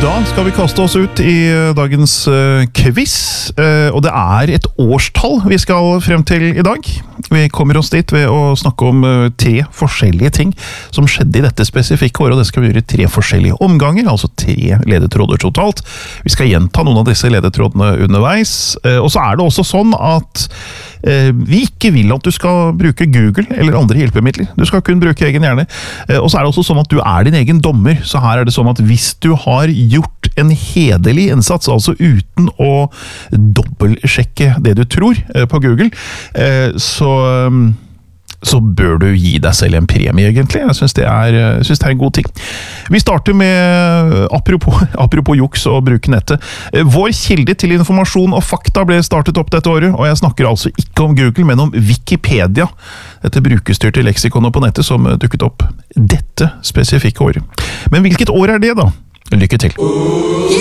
Da skal vi kaste oss ut i dagens quiz, og det et årstall vi skal frem til i dag. Vi kommer oss dit ved å snakke om 3 forskjellige ting som skjedde i dette spesifikke året, og det skal vi gjøre i 3 forskjellige omganger, altså 3 ledetråder totalt. Vi skal gjenta noen av disse ledetrådene underveis, og så det også sånn at vi ikke vil at du skal bruke Google eller andre hjelpemidler. Du skal kun bruke egen hjerne. Og så det også sånn at du din egen dommer, så her det sånn at hvis du har gjort en hederlig innsats, altså uten å dobbeltsjekke det du tror på Google, så bør du gi deg selv en premie, egentlig. Jeg synes det en god ting. Vi starter med, apropos juks og bruke nettet. Vår kilde til informasjon og fakta ble startet opp dette året, og jeg snakker altså ikke om Google, men om Wikipedia. Dette brukerstyrte leksikonet på nettet som dukket opp dette spesifikke året. Men hvilket år det da? Lykke til!